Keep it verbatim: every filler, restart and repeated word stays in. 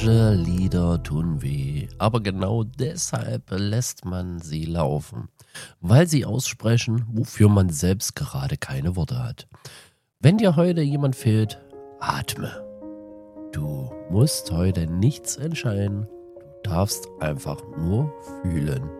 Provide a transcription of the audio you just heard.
Manche Lieder tun weh, aber genau deshalb lässt man sie laufen, weil sie aussprechen, wofür man selbst gerade keine Worte hat. Wenn dir heute jemand fehlt, atme. Du musst heute nichts entscheiden, du darfst einfach nur fühlen.